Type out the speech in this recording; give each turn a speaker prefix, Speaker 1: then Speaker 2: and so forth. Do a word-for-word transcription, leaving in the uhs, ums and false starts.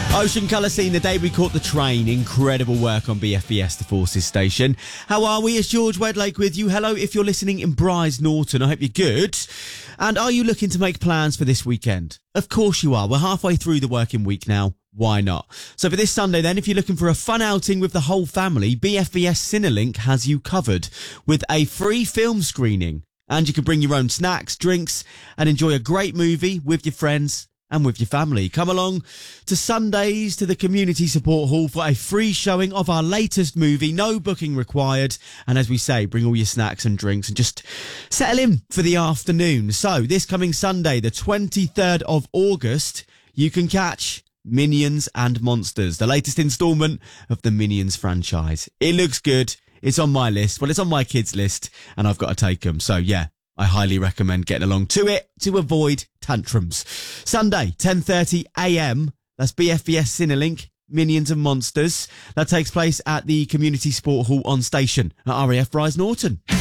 Speaker 1: Ocean Colour Scene, the day we caught the train. Incredible work on B F B S, the Forces station. How are we? It's George Wedlake with you. Hello, if you're listening in Bryce Norton, I hope you're good. And are you looking to make plans for this weekend? Of course you are. We're halfway through the working week now. Why not? So for this Sunday then, if you're looking for a fun outing with the whole family, B F B S Cinelink has you covered with a free film screening. And you can bring your own snacks, drinks, and enjoy a great movie with your friends and with your family. Come along to Sundays to the Community Support Hall for a free showing of our latest movie, no booking required. And as we say, bring all your snacks and drinks and just settle in for the afternoon. So this coming Sunday, the twenty-third of August, you can catch Minions and Monsters, the latest instalment of the Minions franchise. It looks good. It's on my list. Well, it's on my kids' list, and I've got to take them. So, yeah, I highly recommend getting along to it to avoid tantrums. Sunday, ten thirty a m. That's B F B S Cinelink, Minions and Monsters. That takes place at the Community Sport Hall on station at R A F Bryce Norton.